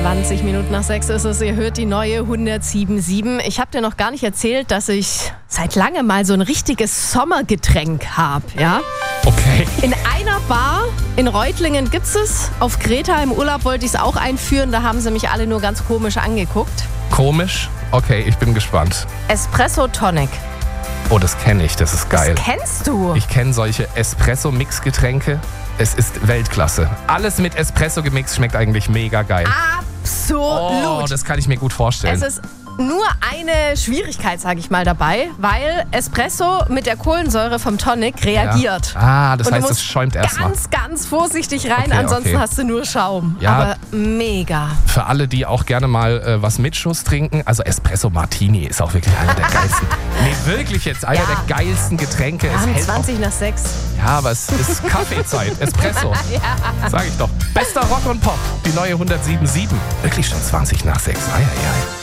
20 Minuten nach 6 ist es, ihr hört die neue 107.7. Ich habe dir noch gar nicht erzählt, dass ich seit langem mal so ein richtiges Sommergetränk habe, ja? Okay. In einer Bar in Reutlingen gibt's es. Auf Kreta im Urlaub wollte ich es auch einführen, da haben sie mich alle nur ganz komisch angeguckt. Komisch? Okay, ich bin gespannt. Espresso Tonic. Oh, das kenne ich, das ist geil. Das kennst du? Ich kenne solche Espresso-Mix-Getränke. Es ist Weltklasse. Alles mit Espresso gemixt schmeckt eigentlich mega geil. Absolut. Oh, das kann ich mir gut vorstellen. Es ist nur eine Schwierigkeit, sage ich mal, dabei, weil Espresso mit der Kohlensäure vom Tonic reagiert. Ja. Das Und heißt, du es schäumt erstmal. ganz vorsichtig rein, Okay, ansonsten okay. hast du nur Schaum. Ja. Aber mega. Für alle, die auch gerne mal was mit Schuss trinken, also Espresso Martini ist auch wirklich einer der geilsten. Nee, wirklich jetzt einer der geilsten Getränke. Wir Es haben hält 20 nach 6. auch, ja, aber es ist Kaffeezeit, Espresso. Sag ich doch. Bester Rock und Pop, die neue 107.7. Wirklich schon 20 nach 6. Eieiei.